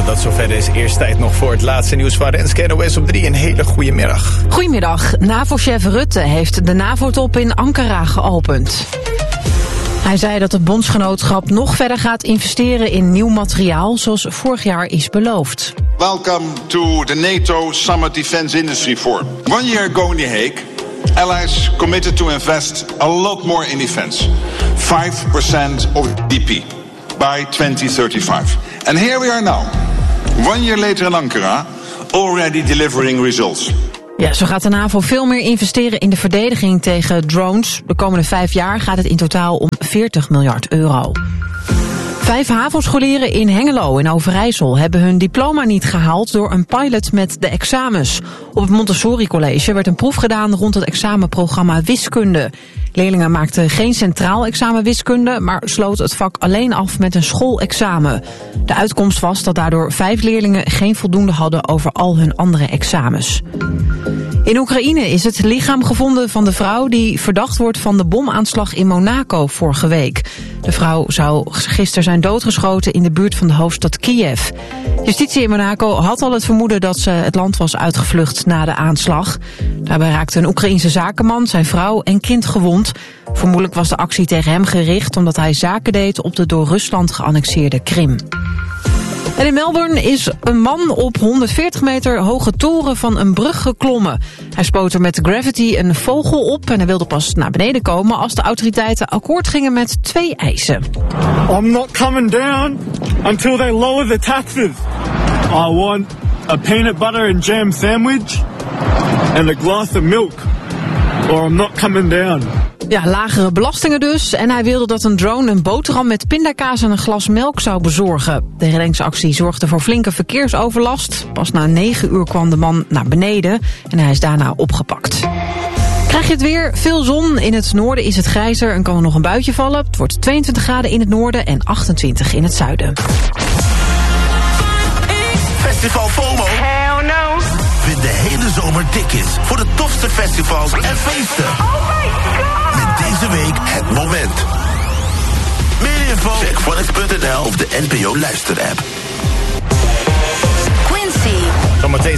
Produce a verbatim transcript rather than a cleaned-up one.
dat zover is. Eerst tijd nog voor het laatste nieuws van Renske N O S op drie. Een hele goede middag. Goedemiddag. NAVO-chef Rutte heeft de NAVO-top in Ankara geopend. Hij zei dat het bondsgenootschap nog verder gaat investeren in nieuw materiaal, zoals vorig jaar is beloofd. Welcome to the NATO Summit Defense Industry Forum. One year ago in The Hague, allies committed to invest a lot more in defense. five percent of G D P by twenty thirty-five. And here we are now, one year later in Ankara, already delivering results. Ja, zo gaat de NAVO veel meer investeren in de verdediging tegen drones. De komende vijf jaar gaat het in totaal om veertig miljard euro. Vijf HAVO-scholieren in Hengelo in Overijssel hebben hun diploma niet gehaald door een pilot met de examens. Op het Montessori College werd een proef gedaan rond het examenprogramma wiskunde. Leerlingen maakten geen centraal examen wiskunde, maar sloten het vak alleen af met een schoolexamen. De uitkomst was dat daardoor vijf leerlingen geen voldoende hadden over al hun andere examens. In Oekraïne is het lichaam gevonden van de vrouw die verdacht wordt van de bomaanslag in Monaco vorige week. De vrouw zou gisteren zijn doodgeschoten in de buurt van de hoofdstad Kiev. Justitie in Monaco had al het vermoeden dat ze het land was uitgevlucht na de aanslag. Daarbij raakte een Oekraïense zakenman, zijn vrouw en kind gewond. Vermoedelijk was de actie tegen hem gericht omdat hij zaken deed op de door Rusland geannexeerde Krim. En in Melbourne is een man op honderdveertig meter hoge toren van een brug geklommen. Hij spoot er met gravity een vogel op en hij wilde pas naar beneden komen als de autoriteiten akkoord gingen met twee eisen. I'm not coming down until they lower the taxes. I want a peanut butter and jam sandwich and a glass of milk. Or I'm not coming down. Ja, lagere belastingen dus. En hij wilde dat een drone een boterham met pindakaas en een glas melk zou bezorgen. De reddingsactie zorgde voor flinke verkeersoverlast. Pas na negen uur kwam de man naar beneden en hij is daarna opgepakt. Krijg je het weer? Veel zon. In het noorden is het grijzer en kan er nog een buitje vallen. Het wordt tweeëntwintig graden in het noorden en achtentwintig in het zuiden. Festival FOMO. Hell no. Vind de hele zomer tickets voor de tofste festivals en feesten. Oh my god. Met deze week het moment. Meer info? Check Phonics punt n l of de N P O luisterapp. Quincy. Zometeen